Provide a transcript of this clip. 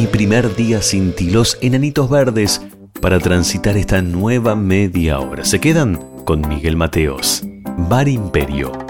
Mi primer día sin ti, Los Enanitos Verdes, para transitar esta nueva media hora. Se quedan con Miguel Mateos. Bar Imperio.